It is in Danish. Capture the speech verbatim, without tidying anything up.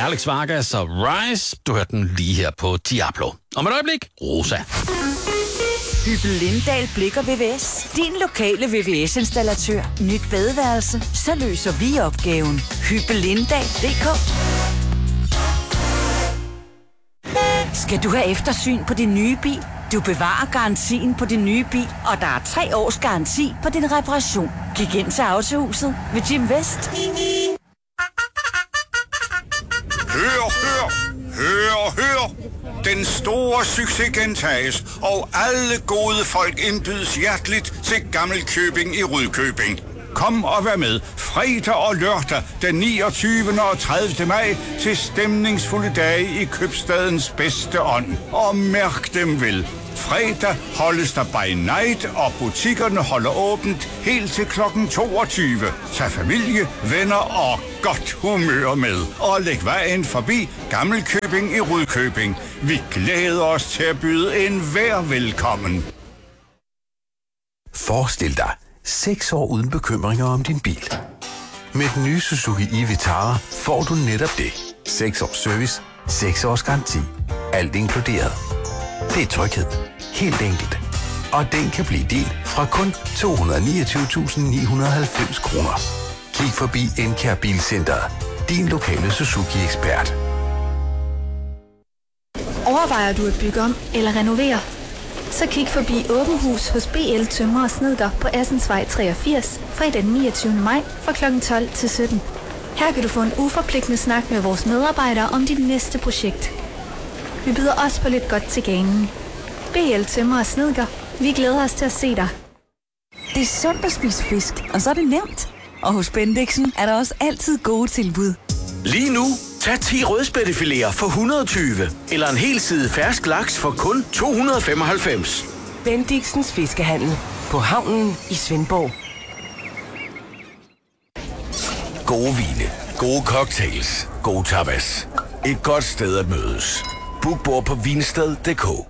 Alex Vargas og Rise. Du hørte den lige her på Diablo. Om et øjeblik, Rosa. Hyppel Lindahl Blikker V V S. Din lokale V V S-installatør. Nyt badeværelse. Så løser vi opgaven. Hyppel Lindahl punktum d k. Skal du have eftersyn på din nye bil? Du bevarer garantien på din nye bil, og der er tre års garanti på din reparation. Kig ind til Autohuset ved Jim West. Hør, hør, hør, hør. Den store succes gentages, og alle gode folk indbydes hjerteligt til Gammelkøbing i Rudkøbing. Kom og vær med fredag og lørdag den niogtyvende og tredivte maj til stemningsfulde dage i købstadens bedste ånd. Og mærk dem vel. Fredag holdes der by night, og butikkerne holder åbent helt til klokken toogtyve. Tag familie, venner og godt humør med. Og læg vejen forbi Gammelkøbing i Rudkøbing. Vi glæder os til at byde enhver velkommen. Forestil dig seks år uden bekymringer om din bil. Med den nye Suzuki e-Vitara får du netop det. seks års service, seks års garanti. Alt inkluderet. Det er tryghed. Helt enkelt. Og den kan blive din fra kun to hundrede og niogtyve tusind ni hundrede og halvfems kroner. Kig forbi Enkær Bilcenteret. Din lokale Suzuki-ekspert. Overvejer du at bygge om eller renovere? Så kig forbi Åben Hus hos B L Tømrer og Snedker på Assensvej treogfirs fredag den niogtyvende maj fra klokken tolv til sytten. Her kan du få en uforpligtende snak med vores medarbejdere om dit næste projekt. Vi byder også på lidt godt til ganen. B L Tømrer og Snedker. Vi glæder os til at se dig. Det er sundt at spise fisk, og så er det nemt. Og hos Bendixen er der også altid gode tilbud. Lige nu, tag ti rødspættefiléer for et hundrede og tyve, eller en hel side fersk laks for kun to hundrede og femoghalvfems. Bendixens Fiskehandel på havnen i Svendborg. Gode vine, gode cocktails, gode tapas. Et godt sted at mødes. Book bord på vinsted punktum d k.